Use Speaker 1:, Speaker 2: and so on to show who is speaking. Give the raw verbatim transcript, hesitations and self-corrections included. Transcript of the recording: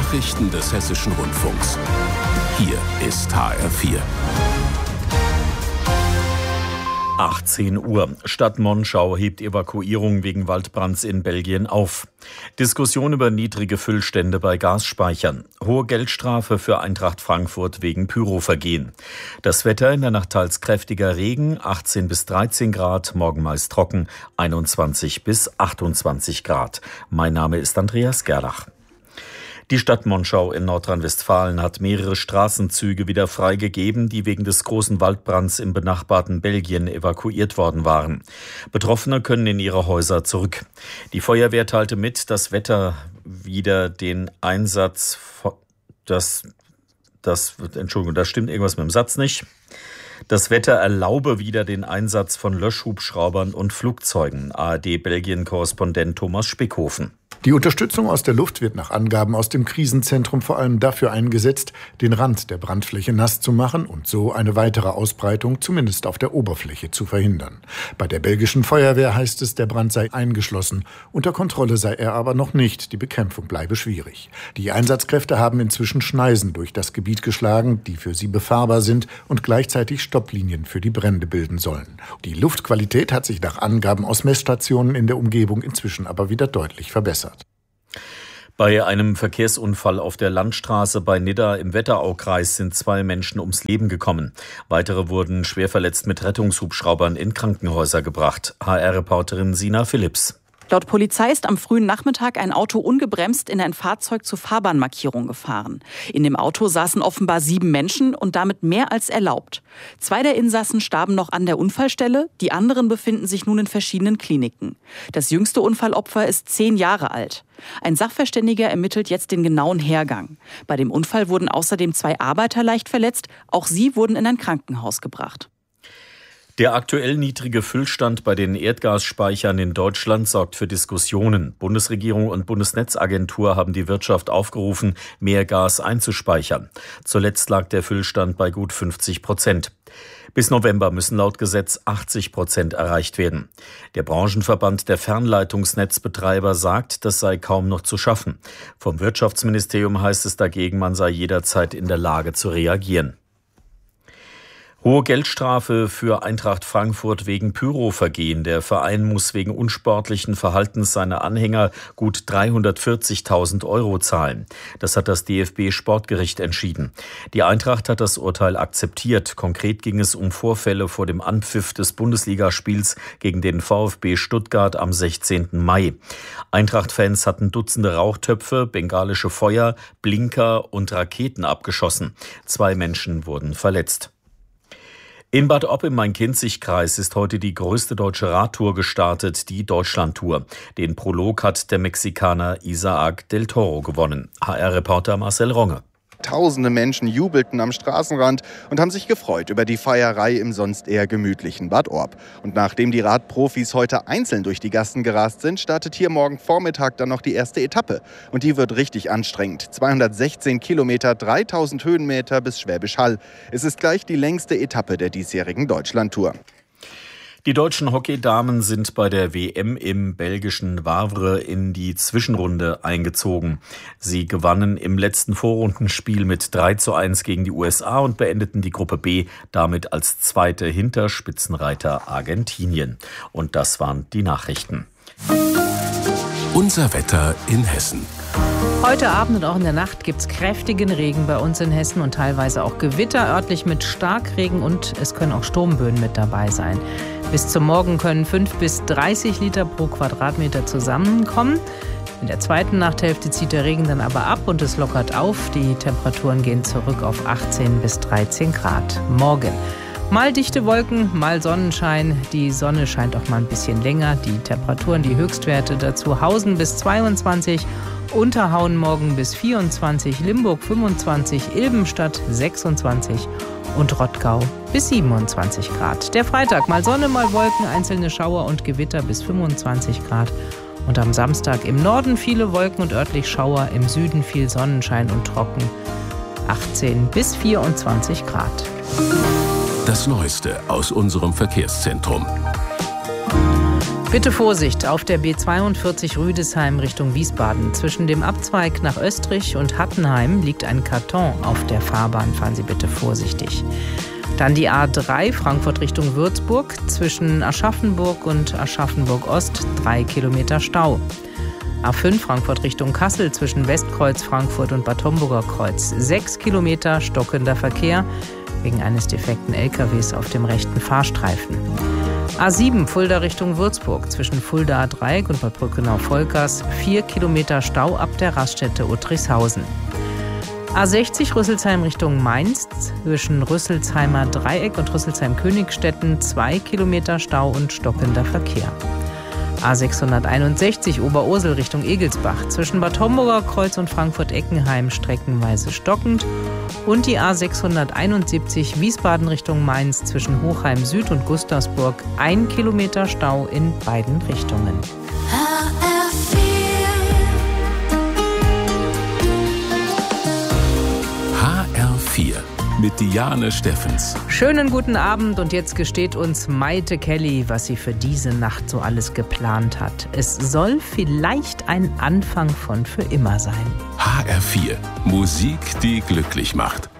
Speaker 1: Nachrichten des Hessischen Rundfunks. Hier ist H R vier.
Speaker 2: achtzehn Uhr. Stadt Monschau hebt Evakuierung wegen Waldbrands in Belgien auf. Diskussion über niedrige Füllstände bei Gasspeichern. Hohe Geldstrafe für Eintracht Frankfurt wegen Pyrovergehen. Das Wetter: in der Nacht teils kräftiger Regen, achtzehn bis dreizehn Grad, morgen meist trocken, einundzwanzig bis achtundzwanzig Grad. Mein Name ist Andreas Gerlach. Die Stadt Monschau in Nordrhein-Westfalen hat mehrere Straßenzüge wieder freigegeben, die wegen des großen Waldbrands im benachbarten Belgien evakuiert worden waren. Betroffene können in ihre Häuser zurück. Die Feuerwehr teilte mit, das Wetter wieder den Einsatz, das, das, Entschuldigung, da stimmt irgendwas mit dem Satz nicht. Das Wetter erlaube wieder den Einsatz von Löschhubschraubern und Flugzeugen. A R D-Belgien-Korrespondent Thomas Spickhofen.
Speaker 3: Die Unterstützung aus der Luft wird nach Angaben aus dem Krisenzentrum vor allem dafür eingesetzt, den Rand der Brandfläche nass zu machen und so eine weitere Ausbreitung zumindest auf der Oberfläche zu verhindern. Bei der belgischen Feuerwehr heißt es, der Brand sei eingeschlossen. Unter Kontrolle sei er aber noch nicht. Die Bekämpfung bleibe schwierig. Die Einsatzkräfte haben inzwischen Schneisen durch das Gebiet geschlagen, die für sie befahrbar sind und gleichzeitig Stopplinien für die Brände bilden sollen. Die Luftqualität hat sich nach Angaben aus Messstationen in der Umgebung inzwischen aber wieder deutlich verbessert.
Speaker 2: Bei einem Verkehrsunfall auf der Landstraße bei Nidda im Wetteraukreis sind zwei Menschen ums Leben gekommen. Weitere wurden schwer verletzt mit Rettungshubschraubern in Krankenhäuser gebracht. H R-Reporterin Sina Philipps.
Speaker 4: Laut Polizei ist am frühen Nachmittag ein Auto ungebremst in ein Fahrzeug zur Fahrbahnmarkierung gefahren. In dem Auto saßen offenbar sieben Menschen und damit mehr als erlaubt. Zwei der Insassen starben noch an der Unfallstelle, die anderen befinden sich nun in verschiedenen Kliniken. Das jüngste Unfallopfer ist zehn Jahre alt. Ein Sachverständiger ermittelt jetzt den genauen Hergang. Bei dem Unfall wurden außerdem zwei Arbeiter leicht verletzt. Auch sie wurden in ein Krankenhaus gebracht.
Speaker 2: Der aktuell niedrige Füllstand bei den Erdgasspeichern in Deutschland sorgt für Diskussionen. Bundesregierung und Bundesnetzagentur haben die Wirtschaft aufgerufen, mehr Gas einzuspeichern. Zuletzt lag der Füllstand bei gut fünfzig Prozent. Bis November müssen laut Gesetz achtzig Prozent erreicht werden. Der Branchenverband der Fernleitungsnetzbetreiber sagt, das sei kaum noch zu schaffen. Vom Wirtschaftsministerium heißt es dagegen, man sei jederzeit in der Lage zu reagieren. Hohe Geldstrafe für Eintracht Frankfurt wegen Pyrovergehen. Der Verein muss wegen unsportlichen Verhaltens seiner Anhänger gut dreihundertvierzigtausend Euro zahlen. Das hat das D F B-Sportgericht entschieden. Die Eintracht hat das Urteil akzeptiert. Konkret ging es um Vorfälle vor dem Anpfiff des Bundesligaspiels gegen den VfB Stuttgart am sechzehnten Mai. Eintracht-Fans hatten Dutzende Rauchtöpfe, bengalische Feuer, Blinker und Raketen abgeschossen. Zwei Menschen wurden verletzt. In Bad Ob im Main-Kinzig-Kreis ist heute die größte deutsche Radtour gestartet, die Deutschlandtour. Den Prolog hat der Mexikaner Isaac del Toro gewonnen. H R-Reporter Marcel Ronge.
Speaker 5: Tausende Menschen jubelten am Straßenrand und haben sich gefreut über die Feierei im sonst eher gemütlichen Bad Orb. Und nachdem die Radprofis heute einzeln durch die Gassen gerast sind, startet hier morgen Vormittag dann noch die erste Etappe. Und die wird richtig anstrengend. zweihundertsechzehn Kilometer, dreitausend Höhenmeter bis Schwäbisch Hall. Es ist gleich die längste Etappe der diesjährigen Deutschlandtour.
Speaker 2: Die deutschen Hockeydamen sind bei der W M im belgischen Wavre in die Zwischenrunde eingezogen. Sie gewannen im letzten Vorrundenspiel mit drei zu eins gegen die U S A und beendeten die Gruppe B damit als Zweite hinter Spitzenreiter Argentinien. Und das waren die Nachrichten.
Speaker 1: Unser Wetter in Hessen.
Speaker 6: Heute Abend und auch in der Nacht gibt es kräftigen Regen bei uns in Hessen und teilweise auch Gewitter, örtlich mit Starkregen, und es können auch Sturmböen mit dabei sein. Bis zum Morgen können fünf bis dreißig Liter pro Quadratmeter zusammenkommen. In der zweiten Nachthälfte zieht der Regen dann aber ab und es lockert auf. Die Temperaturen gehen zurück auf achtzehn bis dreizehn Grad. Morgen mal dichte Wolken, mal Sonnenschein. Die Sonne scheint auch mal ein bisschen länger. Die Temperaturen, die Höchstwerte dazu: Hausen bis zweiundzwanzig, Unterhauen morgen bis vierundzwanzig, Limburg fünfundzwanzig, Ilbenstadt sechsundzwanzig und Rottgau bis siebenundzwanzig Grad. Der Freitag mal Sonne, mal Wolken, einzelne Schauer und Gewitter bis fünfundzwanzig Grad. Und am Samstag im Norden viele Wolken und örtlich Schauer, im Süden viel Sonnenschein und trocken, achtzehn bis vierundzwanzig Grad.
Speaker 1: Das Neueste aus unserem Verkehrszentrum.
Speaker 6: Bitte Vorsicht auf der B zweiundvierzig Rüdesheim Richtung Wiesbaden. Zwischen dem Abzweig nach Österreich und Hattenheim liegt ein Karton auf der Fahrbahn. Fahren Sie bitte vorsichtig. Dann die A drei Frankfurt Richtung Würzburg. Zwischen Aschaffenburg und Aschaffenburg-Ost drei Kilometer Stau. A fünf Frankfurt Richtung Kassel zwischen Westkreuz Frankfurt und Bad Homburger Kreuz. sechs Kilometer stockender Verkehr wegen eines defekten L K Ws auf dem rechten Fahrstreifen. A sieben Fulda Richtung Würzburg zwischen Fuldaer Dreieck und Bad Brückenau-Volkers vier Kilometer Stau ab der Raststätte Uttrichshausen. A sechzig Rüsselsheim Richtung Mainz zwischen Rüsselsheimer Dreieck und Rüsselsheim-Königstetten zwei Kilometer Stau und stockender Verkehr. A sechshunderteinundsechzig Oberursel Richtung Egelsbach zwischen Bad Homburger Kreuz und Frankfurt-Eckenheim streckenweise stockend und die A sechshunderteinundsiebzig Wiesbaden Richtung Mainz zwischen Hochheim Süd und Gustavsburg ein Kilometer Stau in beiden Richtungen.
Speaker 1: H R vier mit Diane Steffens.
Speaker 6: Schönen guten Abend und jetzt gesteht uns Maite Kelly, was sie für diese Nacht so alles geplant hat. Es soll vielleicht ein Anfang von für immer sein.
Speaker 1: H R vier. Musik, die glücklich macht.